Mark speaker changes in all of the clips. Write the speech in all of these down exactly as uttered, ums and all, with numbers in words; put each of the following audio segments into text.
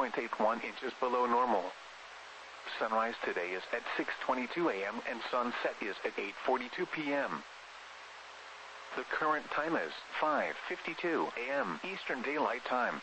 Speaker 1: point eight one inches below normal. Sunrise today is at six twenty-two a m and sunset is at eight forty-two p m The current time is five fifty-two a m Eastern Daylight Time.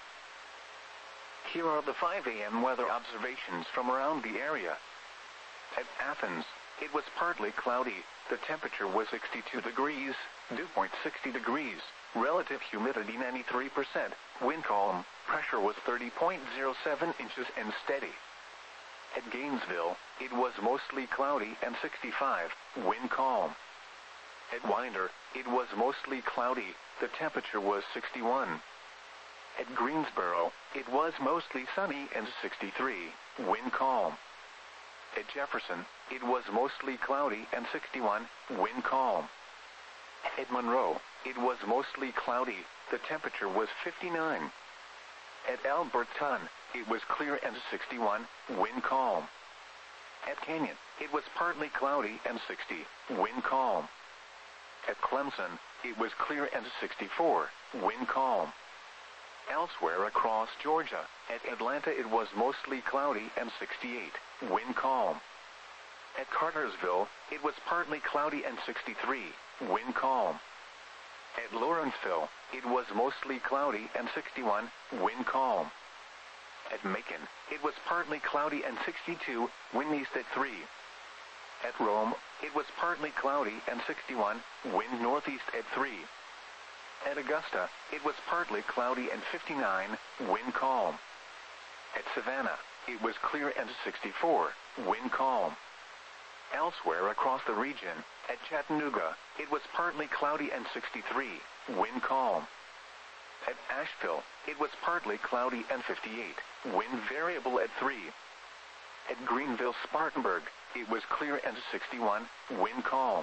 Speaker 1: Here are the five a m weather observations from around the area. At Athens, it was partly cloudy. The temperature was sixty-two degrees, dew point sixty degrees, relative humidity ninety-three percent, wind calm, pressure was thirty point zero seven inches and steady. At Gainesville, it was mostly cloudy and sixty-five, wind calm. At Winder, it was mostly cloudy, the temperature was sixty-one. At Greensboro, it was mostly sunny and sixty-three, wind calm. At Jefferson, it was mostly cloudy and sixty-one, wind calm. At Monroe, it was mostly cloudy, the temperature was fifty-nine. At Alberton, it was clear and sixty-one, wind calm. At Canyon, it was partly cloudy and sixty, wind calm. At Clemson, it was clear and sixty-four, wind calm. Elsewhere across Georgia, at Atlanta it was mostly cloudy and sixty-eight, wind calm. At Cartersville, it was partly cloudy and sixty-three, wind calm. At Lawrenceville, it was mostly cloudy and sixty-one, wind calm. At Macon, it was partly cloudy and sixty-two, wind east at three. At Rome, it was partly cloudy and sixty-one, wind northeast at three. At Augusta, it was partly cloudy and fifty-nine, wind calm. At Savannah, it was clear and sixty-four, wind calm. Elsewhere across the region, at Chattanooga, it was partly cloudy and sixty-three, wind calm. At Asheville, it was partly cloudy and fifty-eight, wind variable at three. At Greenville-Spartanburg, it was clear and sixty-one, wind calm.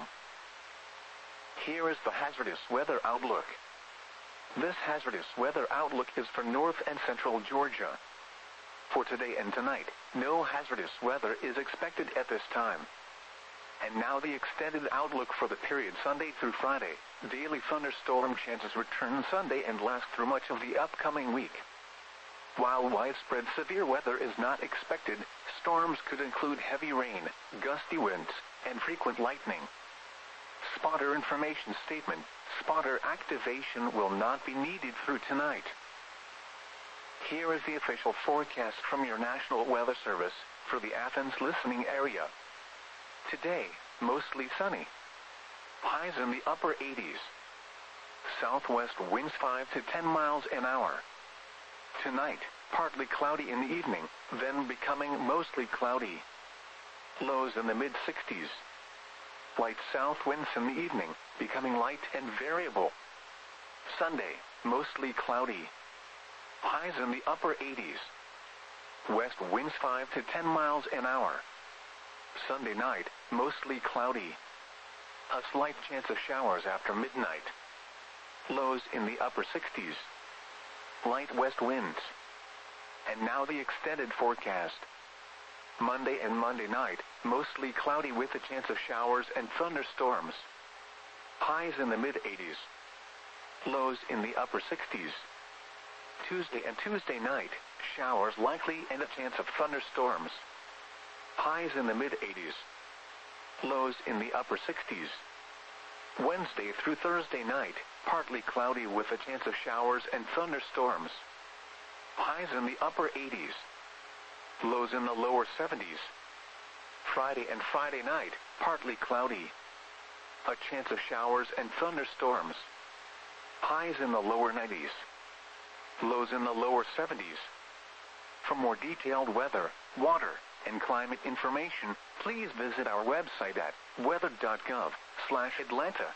Speaker 1: Here is the hazardous weather outlook. This hazardous weather outlook is for north and central Georgia. For today and tonight, no hazardous weather is expected at this time. And now the extended outlook for the period Sunday through Friday. Daily thunderstorm chances return Sunday and last through much of the upcoming week. While widespread severe weather is not expected, storms could include heavy rain, gusty winds, and frequent lightning. Spotter information statement: spotter activation will not be needed through tonight. Here is the official forecast from your National Weather Service for the Athens listening area. Today, mostly sunny. Highs in the upper eighties. Southwest winds five to ten miles an hour. Tonight, partly cloudy in the evening, then becoming mostly cloudy. Lows in the mid sixties. Light south winds in the evening, becoming light and variable. Sunday, mostly cloudy. Highs in the upper eighties. West winds five to ten miles an hour. Sunday night, mostly cloudy. A slight chance of showers after midnight. Lows in the upper sixties. Light west winds. And now the extended forecast. Monday and Monday night, mostly cloudy with a chance of showers and thunderstorms. Highs in the mid eighties. Lows in the upper sixties. Tuesday and Tuesday night, showers likely and a chance of thunderstorms. Highs in the mid eighties. Lows in the upper sixties. Wednesday through Thursday night, partly cloudy with a chance of showers and thunderstorms. Highs in the upper eighties. Lows in the lower seventies. Friday and Friday night, partly cloudy. A chance of showers and thunderstorms. Highs in the lower nineties. Lows in the lower seventies. For more detailed weather, water, and climate information, please visit our website at weather dot gov slash Atlanta.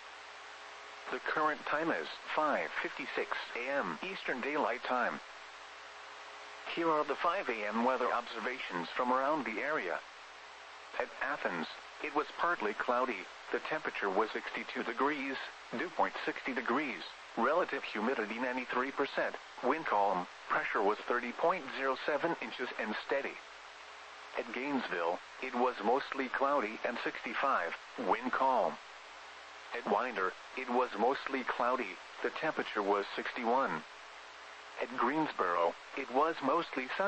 Speaker 1: The current time is five fifty-six a m Eastern Daylight Time. Here are the five a m weather observations from around the area. At Athens, it was partly cloudy. The temperature was sixty-two degrees, dew point sixty degrees, relative humidity ninety-three percent, wind calm, pressure was thirty point zero seven inches and steady. At Gainesville, it was mostly cloudy and sixty-five, wind calm. At Winder, it was mostly cloudy. The temperature was sixty-one. At Greensboro, it was mostly sunny.